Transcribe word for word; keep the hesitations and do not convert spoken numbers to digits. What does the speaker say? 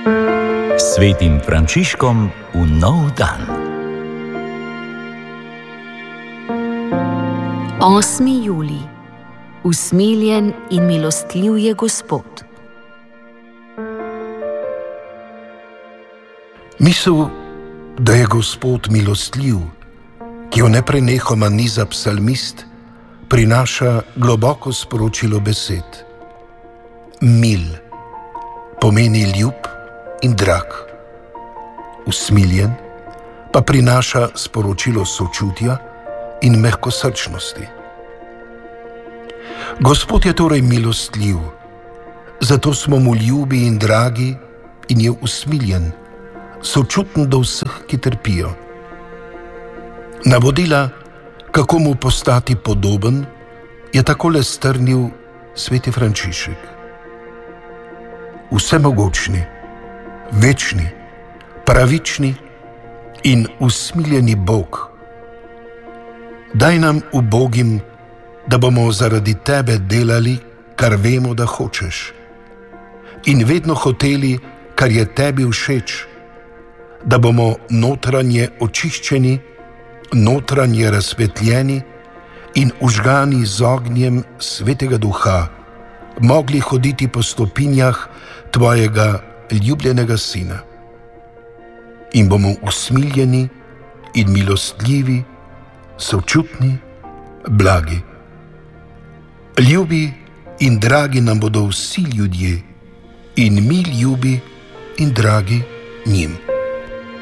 Svetim Frančiškom v nov dan. osmi julij. Usmiljen in milostljiv je Gospod. Misel, da je Gospod milostljiv, ki jo neprenehoma niza psalmist, prinaša globoko sporočilo besed. Mil pomeni ljub in drag. Usmiljen pa prinaša sporočilo sočutja in mehkosrčnosti. Gospod je torej milostljiv, zato smo mu ljubi in dragi, in je usmiljen, sočuten do vseh, ki trpijo. Navodila, kako mu postati podoben, je takole strnil sveti Frančišek. Vsemogočni, večni, pravični in usmiljeni Bog, daj nam ubogim, da bomo zaradi tebe delali, kar vemo, da hočeš, in vedno hoteli, kar je tebi všeč, da bomo notranje očiščeni, notranje razsvetljeni in užgani z ognjem Svetega Duha, mogli hoditi po stopinjah tvojega ljubljenega Sina. In bomo usmiljeni in milostljivi, sočutni, blagi. Ljubi in dragi nam bodo vsi ljudje in mi ljubi in dragi njim.